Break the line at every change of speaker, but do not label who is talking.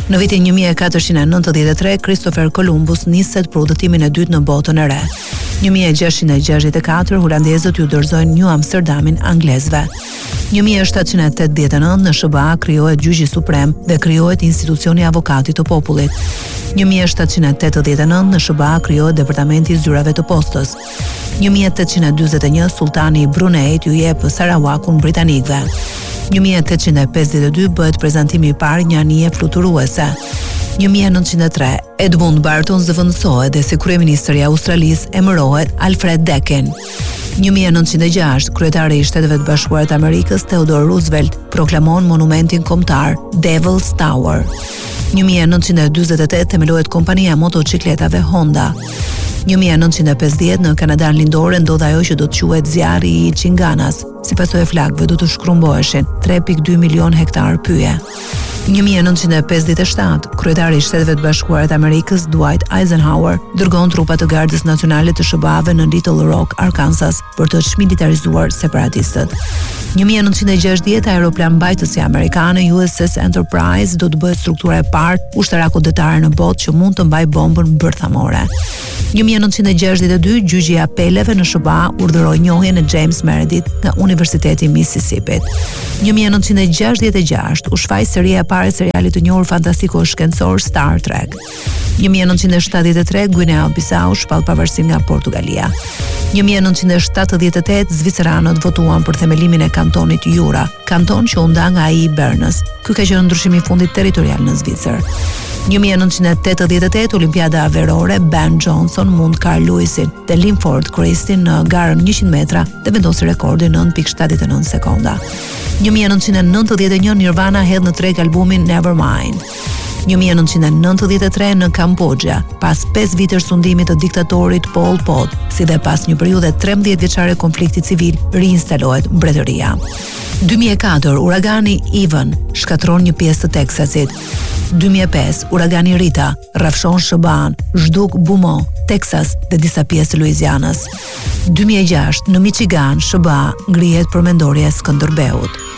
Në vitin 1493, Christopher Columbus niset për udhëtimin e dytë në botën e re. 1664, holandezët ju dorëzojnë New Amsterdamin anglezëve. 1789 në SBA krijohet Gjyqi Suprem dhe krijohet institucioni i avokatit të popullit. 1789 në SBA krijohet Departamenti i Zyrave të Postës. 1841 sultani i Bruneit ju jep Sarawakun britanikëve. 1852 bëhet prezantimi i parë një anije fluturuese. 1903 Edmund Barton zëvendësohet dhe si kryeministër i Australisë emërohet Alfred Deakin. 1906 kryetari i Shteteve të Bashkuara të Amerikës Theodore Roosevelt proklamon monumentin kombëtar Devil's Tower. 1948 themelohet kompania e motocikletave Honda. 1950 në Kanadan lindore ndodh ajo që do të quhet zjarri i Chinganas. Si pasojë e flakëve do të shkrumboheshin 3.2 milion hektar pyje. 1957 kryetari i Shteteve të Bashkuara të Amerikës Dwight Eisenhower dërgon trupa të Gardës Nacionale të SBA-ve në Little Rock, Arkansas për të çmilitarizuar separatistët. 1960 aeroplan mbajtësi amerikane USS Enterprise do të bëhet struktura e parë ushtarakudetare në botë që mund të mbajë bombën bërthamore. 1962 gjyqi i apeleve në SBA urdhëroi njohjen e James Meredith nga Universiteti i Mississippi. 1966 u shfaq seria e parë e serialit të njohur fantastiko shkencor Star Trek. 1973 Guinea-Bissau shpall pavarësinë nga Portugalia. 1978 zviceranët votuan për themelimin e kantonit Jura, kanton që u nda nga ai i Bernës. Ky ka qenë ndryshimi i fundit territorial në Zvicër. 1988 Olimpiada Averore, Ben Johnson mund Carl Lewisin dhe Linford Christie në garën 100 metra dhe vendosi rekordin 9.79 sekonda. 1991 Nirvana hedh në treg albumin Nevermind. 1993 në Kambodja, pas 5 vitësh sundimit të diktatorit Pol Pot, si dhe pas një periudhe 13 vjeçare konflikti civil, riinstalohet mbretëria. 2004 uragani Ivan shkatron një pjesë të Teksasit. 2005 uragani Rita rrafshon SBA-n, zhduk Beaumont, Texas dhe disa pjesë të Louisianës. 2006 në Michigan SBA ngrihet përmendorja e Skënderbeut.